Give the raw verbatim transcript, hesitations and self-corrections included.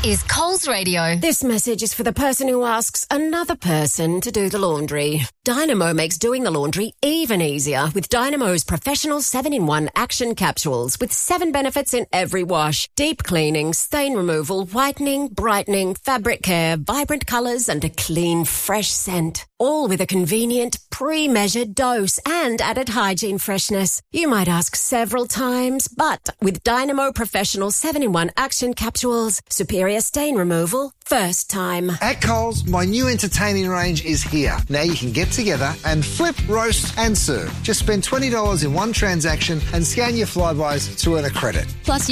is Coles Radio. This message is for the person who asks another person to do the laundry. Dynamo makes doing the laundry even easier with Dynamo's professional seven in one action capsules with seven benefits in every wash. Deep cleaning, stain removal, whitening, brightening, fabric care, vibrant colours and a clean, fresh scent. All with a convenient, pre-measured dose and added hygiene freshness. You might ask several times, but with Dynamo Professional seven in one Action Capsules, superior stain removal, first time. At Coles, my new entertaining range is here. Now you can get together and flip, roast and serve. Just spend twenty dollars in one transaction and scan your Flybuys to earn a credit. Plus,